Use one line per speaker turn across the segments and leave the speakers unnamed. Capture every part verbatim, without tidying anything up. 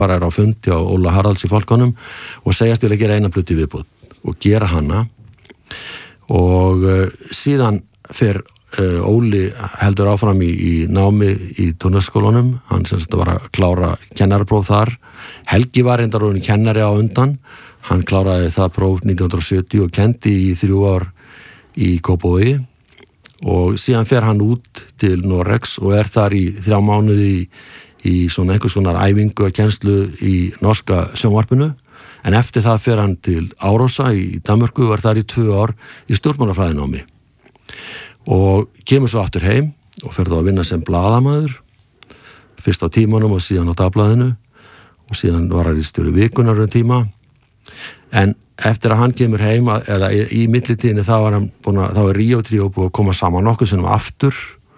bara er á fundi á Óla Haralds í Fálkanum og segjast til að gera eina plötu viðbútt og gera hana og uh, síðan fer uh, Óli heldur áfram í, í námi í tónlistarskólanum, hann semst var að klára kennarapróf þar. Helgi var reyndar orðinn kennari á undan, hann kláraði það próf nítján hundruð sjötíu og kendi í þrjú ár í Kópavogi og síðan fer hann út til Noregs og er þar í þrjá mánuði í, í svona einhvers konar æfingu og kennslu í norska sjónvarpinu, en eftir það fer hann til Árósa í Danmörku og er þar í tvö ár í stjórnmálafræðinámi og kemur svo aftur heim og fer þá að vinna sem blaðamaður, fyrst á Tímanum og síðan á Dagblaðinu og síðan var hann í stjóri Vikunar um tíma, en eftir að hann kemur heim, eða í, í millitíðinni þá var hann búin að, þá er Ríó Tríó búið að koma saman nokkuð sinnum aftur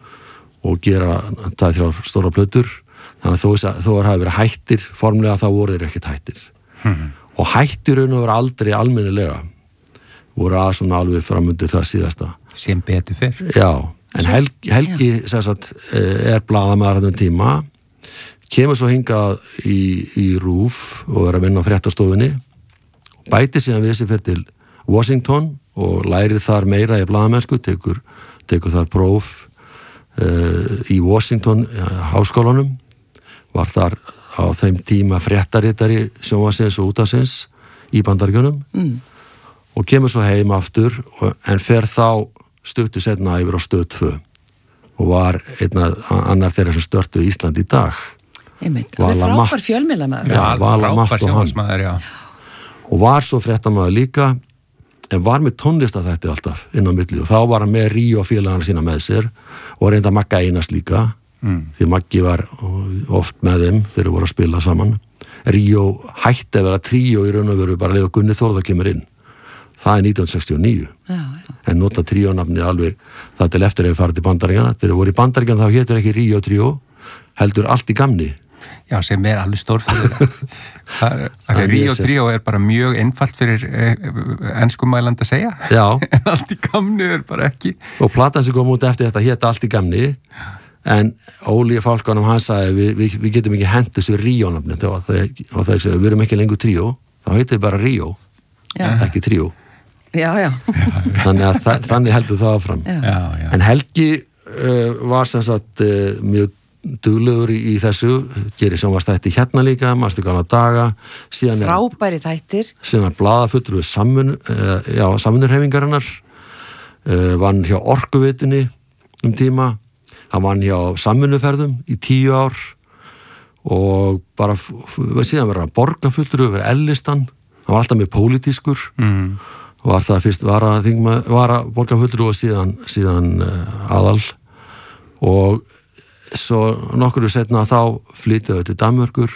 og gera það þrjár stóra plötur, þannig að þó, þó er hafi verið hættir, formlega þá voru þeir ekkert hættir. Hmm. Og hættir raun og verið aldrei almennilega, voru að svona alveg framundir það síðasta.
Sem betur fyrr.
Já, en Helgi, Helgi sem sagt, er blaðamaður þennan tíma, kemur svo hingað í, í RÚV og er að vinna á fréttastofunni, bæti síðan við sig fyrir til Washington og lærir þar meira í blaðamennsku, tekur, tekur þar próf uh, í Washington uh, háskólanum, var þar á þeim tíma fréttaritari sjónvarpsins og útvarpsins í Bandaríkjunum mm. og kemur svo heim aftur og, en fer þá stuttu setna yfir á Stöð tvö og var einna annar þeirra sem störtu Ísland í dag.
Einmitt, og við frábær fjölmiðlamaður.
Já, frábær
sjónvarpsmaður, já.
Og var svo fréttamaður líka, en var með tónlistaþætti alltaf inn á milli og þá var hann með Ríó félagana sína með sér og reynda Magga Einars líka, mm. því Maggi var oft með þeim þegar þeir voru að spila saman. Ríó hætti að vera tríó í raun og veru bara leið og Gunni Þórðar kemur inn. Það er nítján hundruð sextíu og níu. Já, já. En nota tríónafni alveg það til eftir að við farið til Bandaríkjana. Þegar við voru í Bandaríkjana þá hétur ekki Ríó tríó, heldur Allt í gamni.
Já, sem er alveg stórfyrir. Ríó tríó er bara mjög einfalt fyrir enskumæland að segja.
Já.
En Allt í gamni er bara ekki.
Og platan sem kom út eftir þetta hétt Allt í gamni, en Óli Fálkanum hann sagði við, við, við getum ekki hent þessu Ríónafni og það segja við erum ekki lengur tríó, þá heitir bara Ríó, ekki tríó.
Já, já.
Þannig að þa- þannig heldur það áfram.
Já, já.
En Helgi uh, var sem sagt uh, mjög duglegur í, í þessu, gerir sjónvarpsþætti hérna líka, manstu gamla daga, síðan er
frábæri þættir,
síðan er blaðafulltrúi samvinnu, uh, já, samvinnuhreyfingarinnar, uh, vann hjá Orkuveitunni um tíma, hann vann hjá samvinnuferðum í tíu ár og bara f- f- síðan verður hann borgarfulltrúi yfir Ellistan, hann var alltaf mjög pólitískur mm. og var það fyrst vara, þingma, vara borgarfulltrúi og síðan, síðan uh, aðal og svo nokkur setna þá flytjaðu til Danmörkur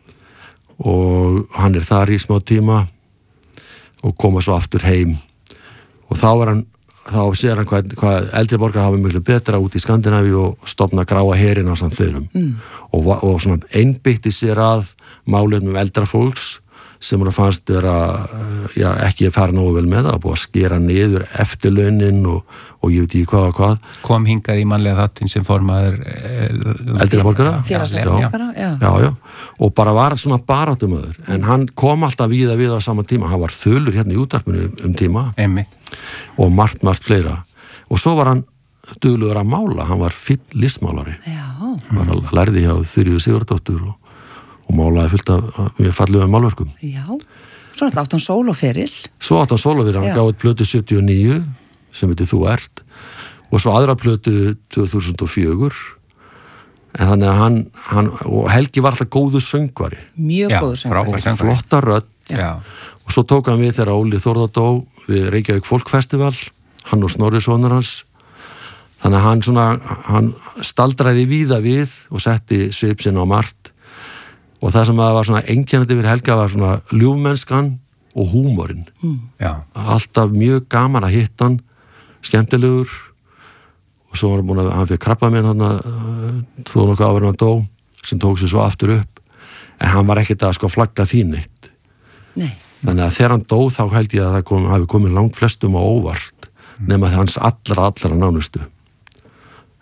og hann er þar í smá tíma og koma svo aftur heim og þá er hann þá sér hann hvað, hvað eldri borgar hafa mjög betra út í Skandinavíu og stofna gráa herinn á samt fleirum mm. og, og svona einbytti sér að málefnum eldra fólks sem hann fannst vera já, ekki að fara nógu vel með það, búið að skera niður eftirlaunin og, og ég veit ekki hvað og hvað.
Kom hingað í mannlega þáttinn sem formaður
eldri borgara?
Félagslega borgara, já.
Já, já. Og bara var svona baráttumöður, en hann kom alltaf víða við á sama tíma, hann var þulur hérna í útvarpinu um tíma.
Einmitt.
Og margt, margt fleira. Og svo var hann duglegur að mála, hann var fínn listmálari.
Já.
Hann var að lærði hjá Þuríður Sigurðardóttur og og málaði fullt af mjög fallegum málverkum.
Já, svo alltaf átt hann sólóferil.
Svo átt hann sólóferil, hann gáði plötu sjötíu og níu, sem heitir Þú ert, og svo aðra plötu tvö þúsund og fjögur, en þannig að hann, hann og Helgi var alltaf góður söngvari.
Mjög góður söngvari.
Og flotta rödd.
Já.
Og svo tók hann við þegar Óli Þórðar dó við Reykjavík Folkfestival, hann og Snorri sonur hans. Þannig að hann svona, hann staldraði víða við og setti svip sinn á margt. Og það sem að var svona einkennandi fyrir Helga var svona ljúfmennskan og húmorinn.
Mm. Já.
Alltaf mjög gaman að hitta hann, skemmtilegur og svo var hann búin að hann fyrir krabbamein hann þó nokkuð áður en hann dó sem tók sér svo aftur upp en hann var ekkert að sko flagga þín eitt.
Nei.
Þannig að þegar hann dó þá held ég að það kom, hafi komið langt flestum á óvart nema hans allra allra nánustu.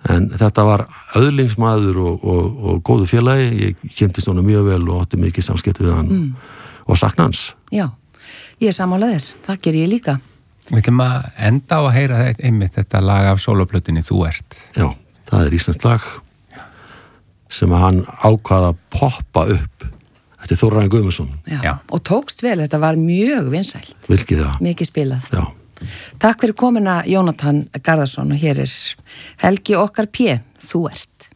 en þetta var öðlingsmaður og, og, og góðu félagi, ég kynntist honum mjög vel og átti mikið samskipti við hann mm. og sakna hans.
Já, ég er sammálaðir, það ger ég líka.
Við ætlum að enda á að heyra einmitt þetta lag af sóloplötunni Þú ert.
Já, það er íslenskt lag sem að hann ákvaða að poppa upp eftir Þórarinn Guðmundsson.
Já. Já, og tókst vel, þetta var mjög vinsælt.
Virkilega.
Mikið spilað.
Já.
Takk fyrir komuna Jónatan Garðarsson og hér er Helgi okkar P. Þú ert.